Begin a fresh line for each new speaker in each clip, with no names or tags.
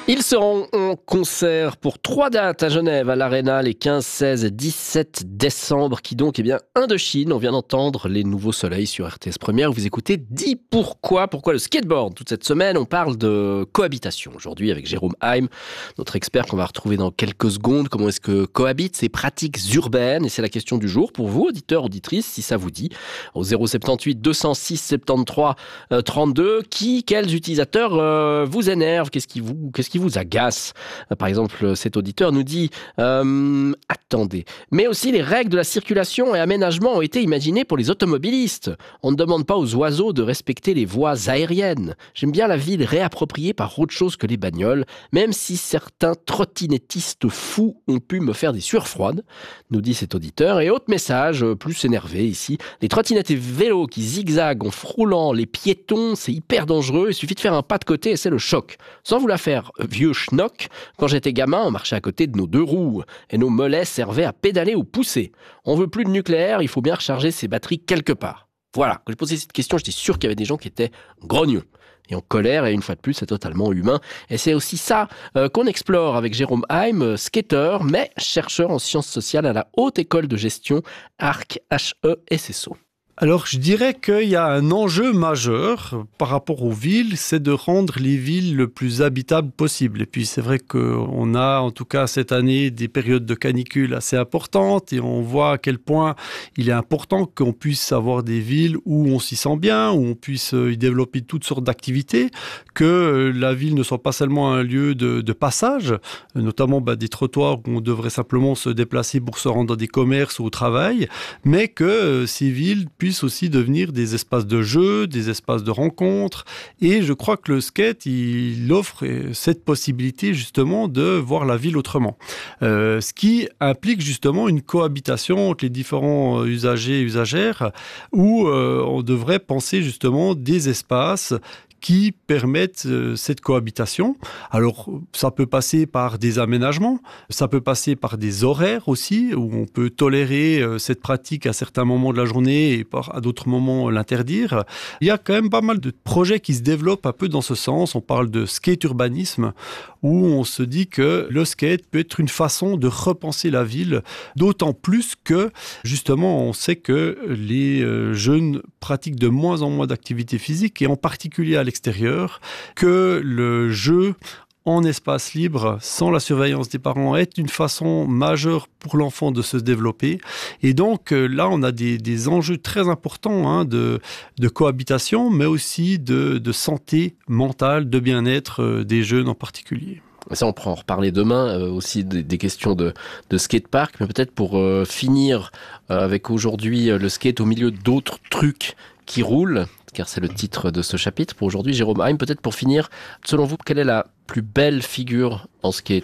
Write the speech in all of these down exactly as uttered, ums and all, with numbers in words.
Ils seront en concert pour trois dates à Genève, à l'Arena, les quinze, seize et dix-sept décembre. Qui donc, eh bien, Indochine. On vient d'entendre Les Nouveaux Soleils sur R T S Première. Vous écoutez Dis pourquoi, pourquoi le skateboard. Toute cette semaine, on parle de cohabitation. Aujourd'hui, avec Jérôme Heim, notre expert qu'on va retrouver dans quelques secondes. Comment est-ce que cohabitent ces pratiques urbaines? Et c'est la question du jour pour vous, auditeurs, auditrices, si ça vous dit. Au zéro soixante-dix-huit deux cent six soixante-treize trente-deux. Qui, quels utilisateurs euh, vous énervent? Qu'est-ce qui vous, qu'est-ce qui vous agace? Par exemple, cet auditeur nous dit euh, attendez, mais aussi les règles de la circulation et aménagement ont été imaginées pour les automobilistes. On ne demande pas aux oiseaux de respecter les voies aériennes. J'aime bien la ville réappropriée par autre chose que les bagnoles, même si certains trottinettistes fous ont pu me faire des sueurs froides, nous dit cet auditeur. Et autre message, plus énervé ici, les trottinettes et vélos qui zigzaguent en frôlant les piétons, c'est hyper dangereux, il suffit de faire un pas de côté et c'est le choc. Sans vous la faire vieux schnock, quand j'étais gamin, on marchait à côté de nos deux roues et nos mollets servaient à pédaler ou pousser. On veut plus de nucléaire, il faut bien recharger ses batteries quelque part. Voilà, quand j'ai posé cette question, j'étais sûr qu'il y avait des gens qui étaient grognons et en colère, et une fois de plus, c'est totalement humain. Et c'est aussi ça euh, qu'on explore avec Jérôme Heim, skater, mais chercheur en sciences sociales à la Haute École de Gestion, Arc H E S S O.
Alors, je dirais qu'il y a un enjeu majeur par rapport aux villes, c'est de rendre les villes le plus habitables possible. Et puis, c'est vrai qu'on a, en tout cas cette année, des périodes de canicule assez importantes et on voit à quel point il est important qu'on puisse avoir des villes où on s'y sent bien, où on puisse y développer toutes sortes d'activités, que la ville ne soit pas seulement un lieu de, de passage, notamment bah, des trottoirs où on devrait simplement se déplacer pour se rendre dans des commerces ou au travail, mais que euh, ces villes puissent aussi devenir des espaces de jeu, des espaces de rencontres. Et je crois que le skate, il offre cette possibilité justement de voir la ville autrement. Euh, ce qui implique justement une cohabitation entre les différents usagers et usagères où euh, on devrait penser justement des espaces qui permettent euh, cette cohabitation. Alors, ça peut passer par des aménagements, ça peut passer par des horaires aussi, où on peut tolérer euh, cette pratique à certains moments de la journée et par, à d'autres moments l'interdire. Il y a quand même pas mal de projets qui se développent un peu dans ce sens. On parle de skate urbanisme, où on se dit que le skate peut être une façon de repenser la ville, d'autant plus que, justement, on sait que les euh, jeunes pratiquent de moins en moins d'activités physiques, et en particulier à l'extérieur, extérieur, que le jeu en espace libre, sans la surveillance des parents, est une façon majeure pour l'enfant de se développer. Et donc là, on a des, des enjeux très importants hein, de, de cohabitation, mais aussi de, de santé mentale, de bien-être euh, des jeunes en particulier.
Ça, on pourra en reparler demain, euh, aussi des, des questions de, de skatepark, mais peut-être pour euh, finir euh, avec aujourd'hui euh, le skate au milieu d'autres trucs qui roulent, car c'est le titre de ce chapitre. Pour aujourd'hui, Jérôme Heim, peut-être pour finir, selon vous, quelle est la plus belle figure en skate ?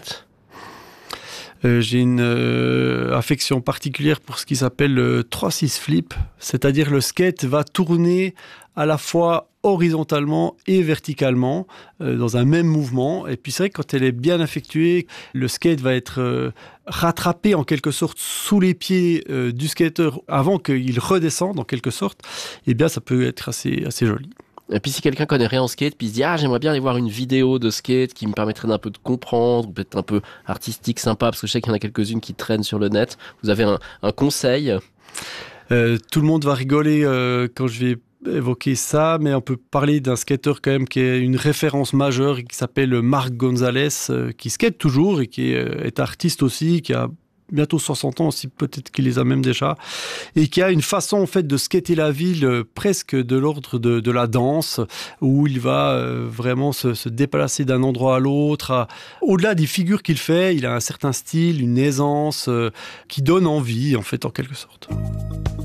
Euh, j'ai une euh, affection particulière pour ce qui s'appelle le trois six flip, c'est-à-dire le skate va tourner à la fois horizontalement et verticalement euh, dans un même mouvement. Et puis c'est vrai que quand elle est bien effectuée, le skate va être euh, rattrapé en quelque sorte sous les pieds euh, du skater avant qu'il redescende en quelque sorte. Et bien ça peut être assez, assez joli.
Et puis si quelqu'un connaît rien en skate, puis il se dit « Ah, j'aimerais bien aller voir une vidéo de skate qui me permettrait d'un peu de comprendre, ou peut-être un peu artistique, sympa, parce que je sais qu'il y en a quelques-unes qui traînent sur le net. » Vous avez un, un conseil ?
euh, Tout le monde va rigoler euh, quand je vais évoquer ça, mais on peut parler d'un skater quand même qui est une référence majeure et qui s'appelle Marc Gonzalez, euh, qui skate toujours et qui est, euh, est artiste aussi, qui a bientôt soixante ans aussi, peut-être qu'il les a même déjà, et qui a une façon en fait de skater la ville euh, presque de l'ordre de, de la danse, où il va euh, vraiment se, se déplacer d'un endroit à l'autre. À... Au-delà des figures qu'il fait, il a un certain style, une aisance euh, qui donne envie en fait en quelque sorte.